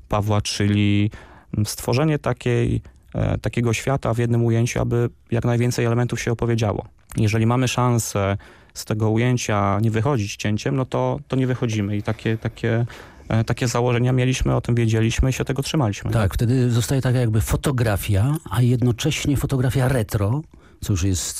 Pawła, czyli stworzenie takiego świata w jednym ujęciu, aby jak najwięcej elementów się opowiedziało. Jeżeli mamy szansę z tego ujęcia nie wychodzić cięciem, no to nie wychodzimy i takie założenia mieliśmy, o tym wiedzieliśmy i się tego trzymaliśmy. Tak, wtedy zostaje taka jakby fotografia, a jednocześnie fotografia retro, co już jest